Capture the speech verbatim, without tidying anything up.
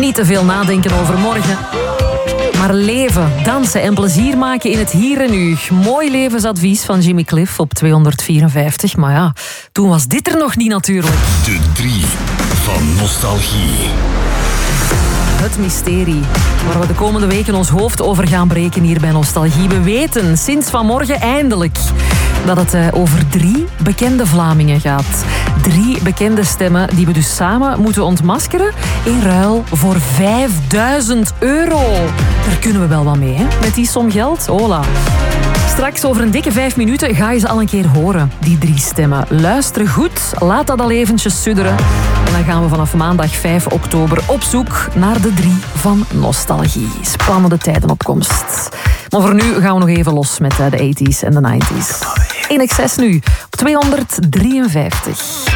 Niet te veel nadenken over morgen. Maar leven, dansen en plezier maken in het hier en nu. Mooi levensadvies van Jimmy Cliff op tweehonderdvierenvijftig. Maar ja, toen was dit er nog niet natuurlijk. De drie van nostalgie. Het mysterie waar we de komende weken ons hoofd over gaan breken hier bij Nostalgie. We weten sinds vanmorgen eindelijk dat het uh, over drie bekende Vlamingen gaat. Drie bekende stemmen die we dus samen moeten ontmaskeren in ruil voor vijfduizend euro. Daar kunnen we wel wat mee, hè? Met die som geld. Hola. Straks over een dikke vijf minuten ga je ze al een keer horen, die drie stemmen. Luister goed, laat dat al eventjes sudderen. En dan gaan we vanaf maandag vijf oktober op zoek naar de drie van Nostalgie. Spannende tijden op komst. Maar voor nu gaan we nog even los met de tachtiger en de negentiger. In excess nu, op tweehonderddrieënvijftig.